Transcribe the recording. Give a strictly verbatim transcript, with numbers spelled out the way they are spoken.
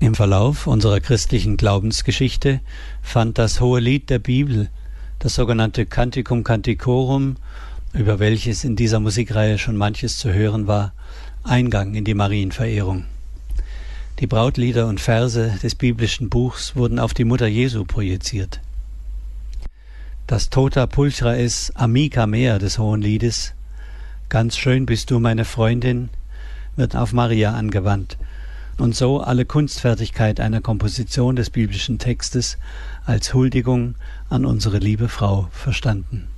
Im Verlauf unserer christlichen Glaubensgeschichte fand das Hohelied der Bibel, das sogenannte Canticum Canticorum, über welches in dieser Musikreihe schon manches zu hören war, Eingang in die Marienverehrung. Die Brautlieder und Verse des biblischen Buchs wurden auf die Mutter Jesu projiziert. Das Tota Pulchra es Amica mea des Hohenliedes, ganz schön bist du meine Freundin, wird auf Maria angewandt und so alle Kunstfertigkeit einer Komposition des biblischen Textes als Huldigung an unsere liebe Frau verstanden.